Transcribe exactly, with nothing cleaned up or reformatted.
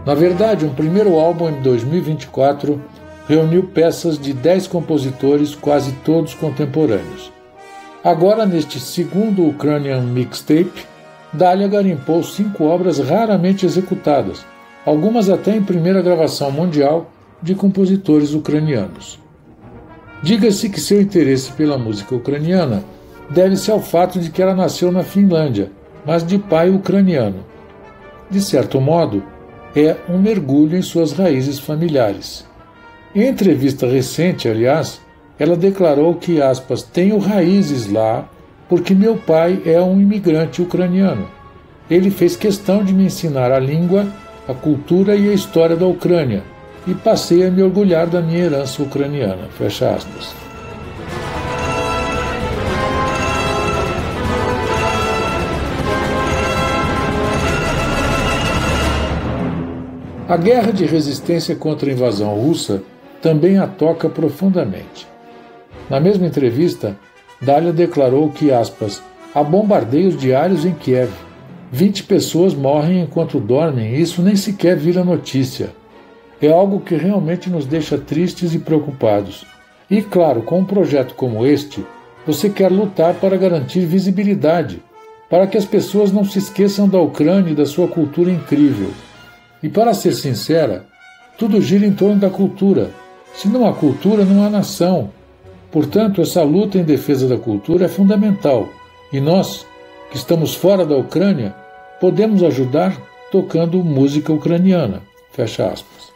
Na verdade, um primeiro álbum em dois mil e vinte e quatro reuniu peças de dez compositores, quase todos contemporâneos. Agora, neste segundo Ukrainian Mixtape, Dália garimpou cinco obras raramente executadas, algumas até em primeira gravação mundial de compositores ucranianos. Diga-se que seu interesse pela música ucraniana deve-se ao fato de que ela nasceu na Finlândia, mas de pai ucraniano. De certo modo, é um mergulho em suas raízes familiares. Em entrevista recente, aliás, ela declarou que, aspas, tenho raízes lá porque meu pai é um imigrante ucraniano. Ele fez questão de me ensinar a língua, a cultura e a história da Ucrânia, e passei a me orgulhar da minha herança ucraniana. Fecha aspas. A guerra de resistência contra a invasão russa também a toca profundamente. Na mesma entrevista, Dália declarou que, aspas, há bombardeios diários em Kiev. vinte pessoas morrem enquanto dormem e isso nem sequer vira notícia. É algo que realmente nos deixa tristes e preocupados. E, claro, com um projeto como este, você quer lutar para garantir visibilidade, para que as pessoas não se esqueçam da Ucrânia e da sua cultura incrível. E, para ser sincera, tudo gira em torno da cultura. Se não há cultura, não há nação. Portanto, essa luta em defesa da cultura é fundamental. E nós, que estamos fora da Ucrânia, podemos ajudar tocando música ucraniana. Fecha aspas.